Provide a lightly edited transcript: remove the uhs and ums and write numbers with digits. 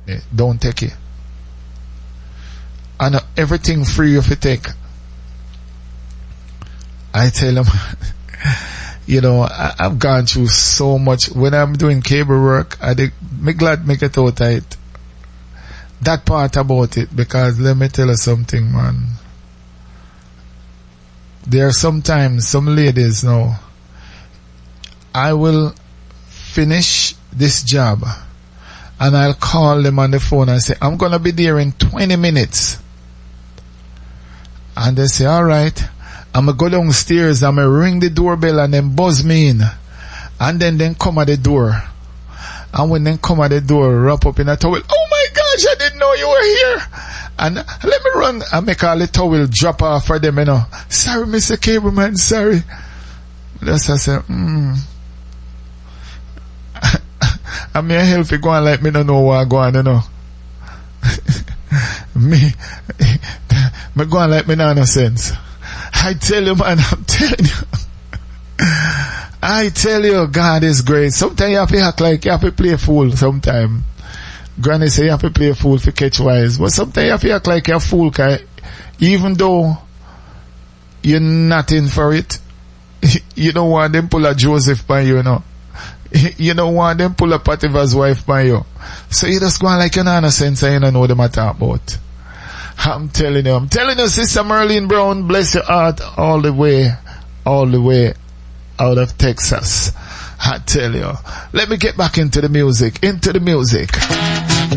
don't take it. And everything free if you take. I tell them, you know, I've gone through so much. When I'm doing cable work, me glad make it out of it. That part about it, because let me tell you something, man. There are sometimes some ladies now, I will finish this job and I'll call them on the phone and say, I'm gonna be there in 20 minutes. And they say, alright. I'm gonna go downstairs, I'm gonna ring the doorbell and then buzz me in. And then come at the door. And when they come at the door, wrap up in a towel. Oh my gosh, I didn't know you were here. And let me run and make all the towel drop off for them, you know. Sorry, Mr. Cableman, sorry. That's I say, I mean, help you go on like me don't know what I go on, you know. me go on like me no sense. I tell you, man, I'm telling you. I tell you, God is great. Sometimes you have to act like you have to play a fool sometimes. Granny say you have to play a fool for catch wise. But sometimes you have to act like you're a fool, cause even though you're not in for it, you don't want them pull a Joseph by you, know. You don't want them pull a Potiphar's wife by you. So you just go on like you're not a sense and you don't know what I'm talking about. I'm telling you, Sister Merlene Brown, bless your heart all the way out of Texas. I tell you. Let me get back into the music.